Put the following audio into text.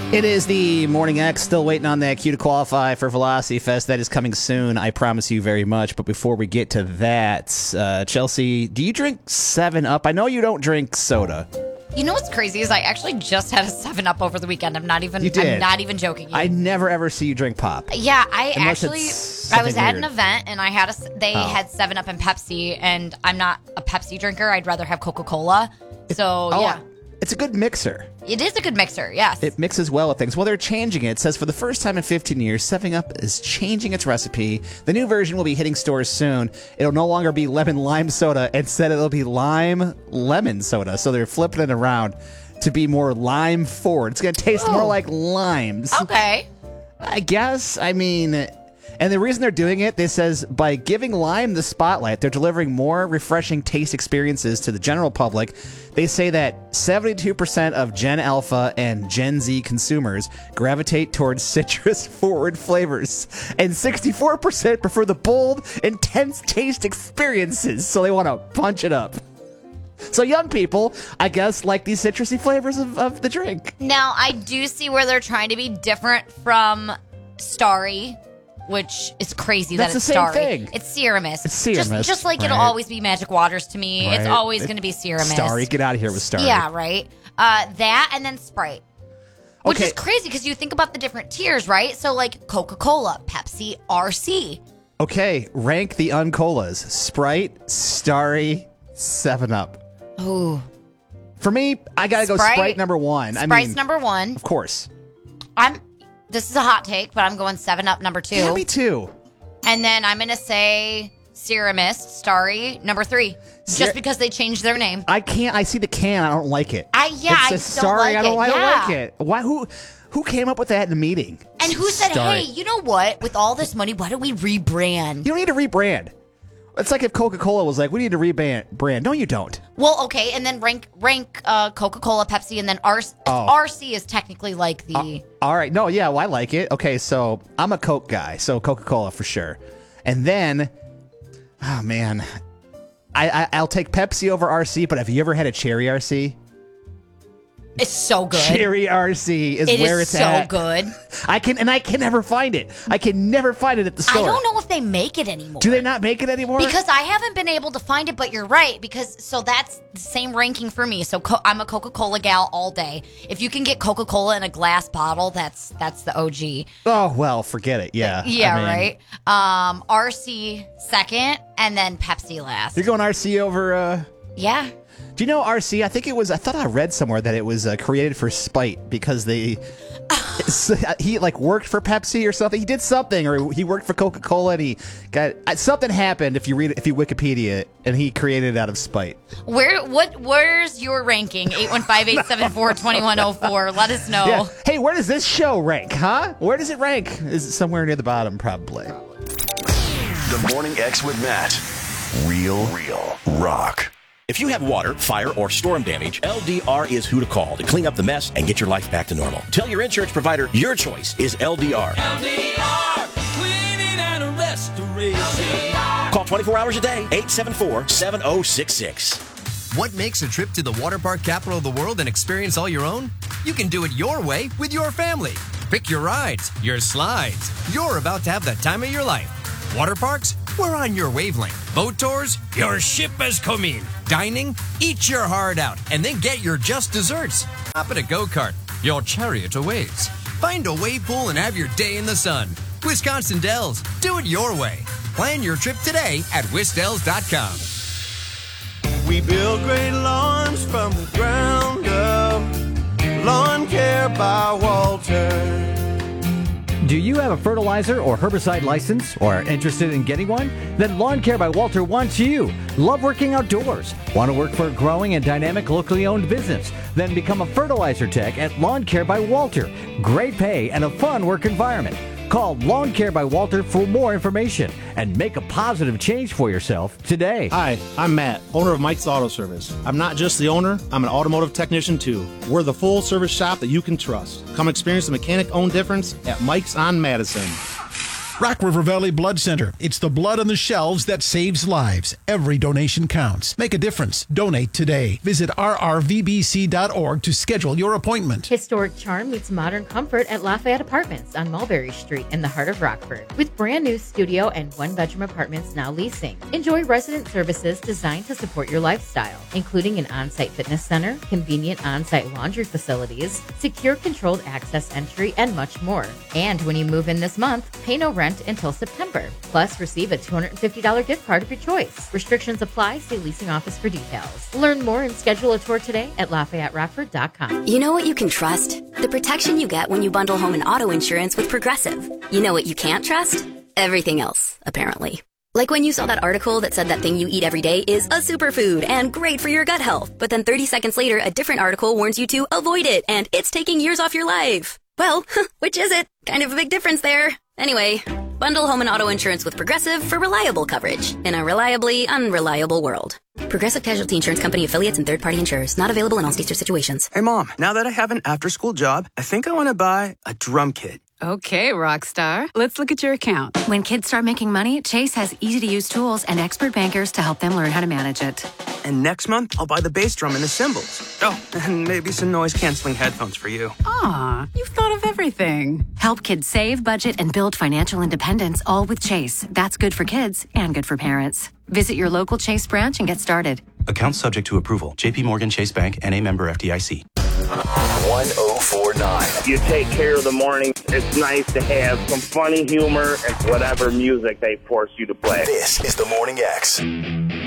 It is the Morning X, still waiting on that cue to qualify for Velocity Fest. That is coming soon, I promise you very much. But before we get to that, Chelsea, do you drink 7-Up? I know you don't drink soda. You know what's crazy is I actually just had a 7-Up over the weekend. I'm not even joking. I never ever see you drink pop. Yeah, I was at an event and I had they had 7-Up and Pepsi, and I'm not a Pepsi drinker. I'd rather have Coca-Cola. Yeah. It's a good mixer. It is a good mixer, yes. It mixes well with things. Well, they're changing it. It says for the first time in 15 years, 7-Up is changing its recipe. The new version will be hitting stores soon. It'll no longer be lemon lime soda. Instead, it'll be lime lemon soda. So they're flipping it around to be more lime forward. It's going to taste more like limes. Okay. I guess. I mean... And the reason they're doing it, they says, by giving lime the spotlight, they're delivering more refreshing taste experiences to the general public. They say that 72% of Gen Alpha and Gen Z consumers gravitate towards citrus-forward flavors, and 64% prefer the bold, intense taste experiences, so they want to punch it up. So young people, I guess, like these citrusy flavors of the drink. Now, I do see where they're trying to be different from Starry, which is crazy. That's that it's the same Starry. thing. It's Cearamus. It's Cearamus. Just like it'll right. always be Magic Waters to me. Right. It's always going to be Cearamus. Starry, get out of here with Starry. Yeah, right. That and then Sprite. Which Okay. is crazy because you think about the different tiers, right? So like Coca-Cola, Pepsi, RC. Okay, rank the uncolas. Sprite, Starry, 7-Up. Ooh. For me, I gotta go Sprite number one. Sprite's number one. Of course. This is a hot take, but I'm going 7-Up number 2. Yeah, me too. And then I'm going to say Cearamus, Starry, number 3. Just because they changed their name. I see the can. I don't like it. I don't Starry. like I don't it. like it. Why? Who came up with that in the meeting? And who said, Starry. hey, you know what? With all this money, why don't we rebrand? You don't need to rebrand. It's like if Coca-Cola was like, we need to rebrand. No, you don't. Well, okay, and then rank Coca-Cola, Pepsi, and then RC is technically like the... All right. No, yeah, well, I like it. Okay, so I'm a Coke guy, so Coca-Cola for sure. And then, oh, man, I'll take Pepsi over RC, but have you ever had a cherry RC? It's so good. Cherry RC is where it's at. It is so good. I can never find it. I can never find it at the store. I don't know if they make it anymore. Do they not make it anymore? Because I haven't been able to find it, but you're right. So that's the same ranking for me. So I'm a Coca-Cola gal all day. If you can get Coca-Cola in a glass bottle, that's the OG. Oh, well, forget it. Yeah. Yeah, right. RC second, and then Pepsi last. You're going RC over... Yeah. Do you know RC? I thought I read somewhere that it was created for spite because he like worked for Pepsi or something. He did something, or he worked for Coca-Cola, and he got something happened. If you Wikipedia it, and he created it out of spite. Where's your ranking? 815-874-2104. Let us know. Yeah. Hey, where does this show rank? Huh? Where does it rank? Is it somewhere near the bottom? Probably. The Morning X with Matt. Real rock. If you have water, fire, or storm damage, LDR is who to call to clean up the mess and get your life back to normal. Tell your insurance provider your choice is LDR. LDR, cleaning and restoration. LDR. Call 24 hours a day, 874-7066. What makes a trip to the water park capital of the world an experience all your own? You can do it your way with your family. Pick your rides, your slides. You're about to have the time of your life. Water parks? We're on your wavelength. Boat tours? Your ship has come in. Dining? Eat your heart out and then get your just desserts. Hop in a go-kart. Your chariot awaits. Find a wave pool and have your day in the sun. Wisconsin Dells. Do it your way. Plan your trip today at wisdells.com. We build great lawns from the ground up. Lawn Care by Walter. Do you have a fertilizer or herbicide license or are interested in getting one? Then Lawn Care by Walter wants you. Love working outdoors? Want to work for a growing and dynamic locally owned business? Then become a fertilizer tech at Lawn Care by Walter. Great pay and a fun work environment. Call Lawn Care by Walter for more information and make a positive change for yourself today. Hi, I'm Matt, owner of Mike's Auto Service. I'm not just the owner, I'm an automotive technician too. We're the full service shop that you can trust. Come experience the mechanic-owned difference at Mike's on Madison. Rock River Valley Blood Center. It's the blood on the shelves that saves lives. Every donation counts. Make a difference. Donate today. Visit rrvbc.org to schedule your appointment. Historic charm meets modern comfort at Lafayette Apartments on Mulberry Street in the heart of Rockford. With brand new studio and one-bedroom apartments now leasing. Enjoy resident services designed to support your lifestyle, including an on-site fitness center, convenient on-site laundry facilities, secure controlled access entry, and much more. And when you move in this month, pay no rent until September. Plus, receive a $250 gift card of your choice. Restrictions apply. See leasing office for details. Learn more and schedule a tour today at LafayetteRockford.com. You know what you can trust? The protection you get when you bundle home and auto insurance with Progressive. You know what you can't trust? Everything else, apparently. Like when you saw that article that said that thing you eat every day is a superfood and great for your gut health. But then 30 seconds later, a different article warns you to avoid it and it's taking years off your life. Well, which is it? Kind of a big difference there. Anyway, bundle home and auto insurance with Progressive for reliable coverage in a reliably unreliable world. Progressive Casualty Insurance Company affiliates and third-party insurers. Not available in all states or situations. Hey, Mom, now that I have an after-school job, I think I want to buy a drum kit. Okay, Rockstar. Let's look at your account. When kids start making money, Chase has easy-to-use tools and expert bankers to help them learn how to manage it. And next month, I'll buy the bass drum and the cymbals. Oh, and maybe some noise-canceling headphones for you. Aw, you've thought of everything. Help kids save, budget, and build financial independence, all with Chase. That's good for kids and good for parents. Visit your local Chase branch and get started. Account subject to approval. JP Morgan Chase Bank, N.A. member FDIC. 1049. You take care of the morning. It's nice to have some funny humor and whatever music they force you to play. This is the Morning X.